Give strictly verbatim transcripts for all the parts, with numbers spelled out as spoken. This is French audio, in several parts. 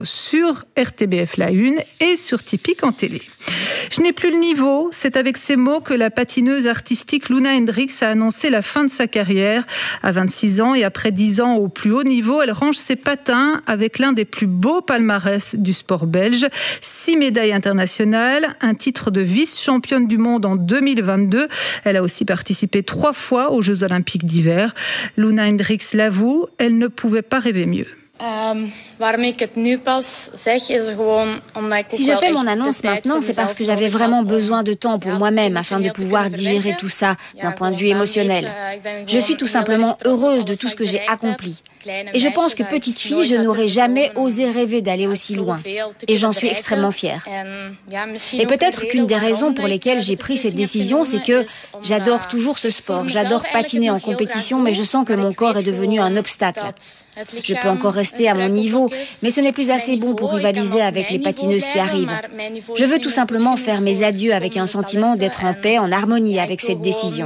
sur R T B F La Une et sur Typique en télé. Je n'ai plus le niveau, c'est avec ces mots que la patineuse artistique Luna Hendricks a annoncé la fin de sa carrière. À vingt-six ans et après dix ans au plus haut niveau, elle range ses patins avec l'un des plus beaux palmarès du sport belge. Six médailles internationales, un titre de vice-championne du monde en deux mille vingt-deux. Elle a aussi participé trois fois aux Jeux Olympiques d'hiver. Luna Hendricks l'avoue, elle ne pouvait pas rêver mieux. Si je fais mon annonce maintenant, c'est parce que j'avais vraiment besoin de temps pour moi-même afin de pouvoir digérer tout ça d'un point de vue émotionnel. Je suis tout simplement heureuse de tout ce que j'ai accompli. Et je pense que petite fille, je n'aurais jamais osé rêver d'aller aussi loin. Et j'en suis extrêmement fière. Et peut-être qu'une des raisons pour lesquelles j'ai pris cette décision, c'est que j'adore toujours ce sport. J'adore patiner en compétition, mais je sens que mon corps est devenu un obstacle. Je peux encore rester à mon niveau, mais ce n'est plus assez bon pour rivaliser avec les patineuses qui arrivent. Je veux tout simplement faire mes adieux avec un sentiment d'être en paix, en harmonie avec cette décision.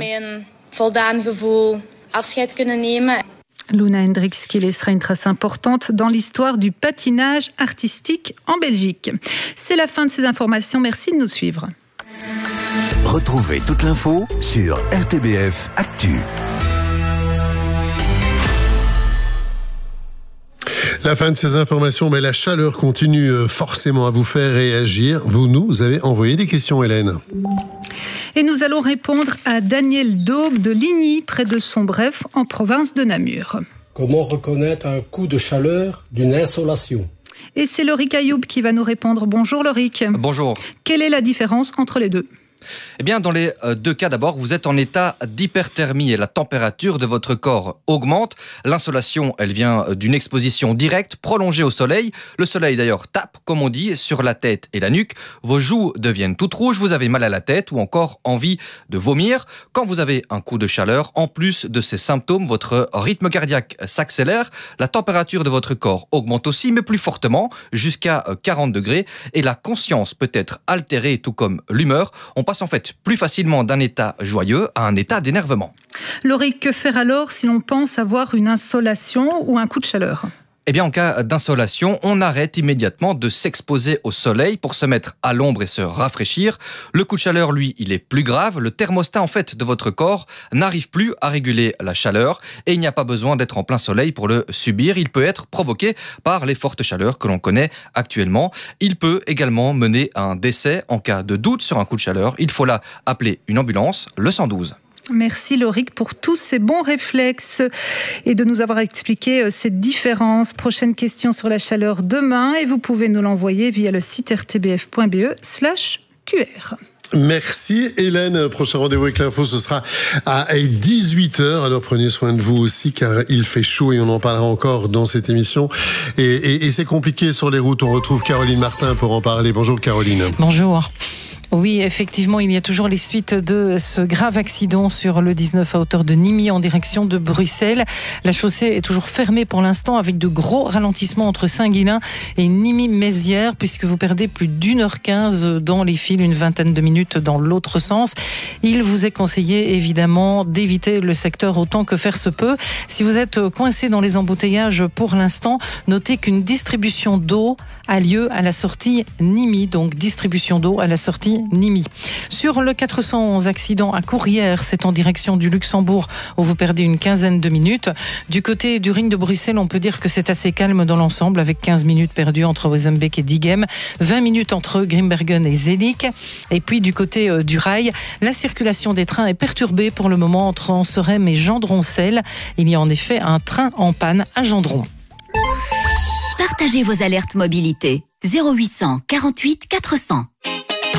Luna Hendricks qui laissera une trace importante dans l'histoire du patinage artistique en Belgique. C'est la fin de ces informations. Merci de nous suivre. Retrouvez toute l'info sur R T B F Actu. La fin de ces informations, mais la chaleur continue forcément à vous faire réagir. Vous nous avez envoyé des questions, Hélène. Et nous allons répondre à Daniel Daube de Ligny, près de Sombref, en province de Namur. Comment reconnaître un coup de chaleur d'une insolation ? Et c'est Lorik Ayoub qui va nous répondre. Bonjour Lorik. Bonjour. Quelle est la différence entre les deux ? Eh bien, dans les deux cas, d'abord, vous êtes en état d'hyperthermie et la température de votre corps augmente. L'insolation, elle vient d'une exposition directe, prolongée au soleil. Le soleil, d'ailleurs, tape, comme on dit, sur la tête et la nuque. Vos joues deviennent toutes rouges, vous avez mal à la tête ou encore envie de vomir. Quand vous avez un coup de chaleur, en plus de ces symptômes, votre rythme cardiaque s'accélère, la température de votre corps augmente aussi, mais plus fortement, jusqu'à quarante degrés. Et la conscience peut être altérée, tout comme l'humeur. On passe en fait plus facilement d'un état joyeux à un état d'énervement. Lorik, que faire alors si l'on pense avoir une insolation ou un coup de chaleur ? Eh bien, en cas d'insolation, on arrête immédiatement de s'exposer au soleil pour se mettre à l'ombre et se rafraîchir. Le coup de chaleur, lui, il est plus grave. Le thermostat, en fait, de votre corps n'arrive plus à réguler la chaleur et il n'y a pas besoin d'être en plein soleil pour le subir. Il peut être provoqué par les fortes chaleurs que l'on connaît actuellement. Il peut également mener à un décès. En cas de doute sur un coup de chaleur, il faut là appeler une ambulance, le cent douze. Merci Lorik pour tous ces bons réflexes et de nous avoir expliqué cette différence. Prochaine question sur la chaleur demain et vous pouvez nous l'envoyer via le site r t b f point b e slash q r. Merci Hélène. Prochain rendez-vous avec l'info, ce sera à dix-huit heures. Alors prenez soin de vous aussi car il fait chaud et on en parlera encore dans cette émission. Et, et, et c'est compliqué sur les routes. On retrouve Caroline Martin pour en parler. Bonjour Caroline. Bonjour. Oui, effectivement, il y a toujours les suites de ce grave accident sur le dix-neuf à hauteur de Nimy en direction de Bruxelles. La chaussée est toujours fermée pour l'instant avec de gros ralentissements entre Saint-Guilain et Nimy-Mézières puisque vous perdez plus d'une heure quinze dans les files, une vingtaine de minutes dans l'autre sens. Il vous est conseillé évidemment d'éviter le secteur autant que faire se peut. Si vous êtes coincé dans les embouteillages pour l'instant, notez qu'une distribution d'eau a lieu à la sortie Nimy, donc distribution d'eau à la sortie Nimy. Sur le quatre cent onze, accident à Courrières, c'est en direction du Luxembourg où vous perdez une quinzaine de minutes. Du côté du ring de Bruxelles, on peut dire que c'est assez calme dans l'ensemble avec quinze minutes perdues entre Wezenbeek et Diegem, vingt minutes entre Grimbergen et Zelik. Et puis du côté euh, du rail, la circulation des trains est perturbée pour le moment entre Anserem et Gendron-Selle. Il y a en effet un train en panne à Gendron. Partagez vos alertes mobilité. zéro huit cent quarante-huit quatre cents.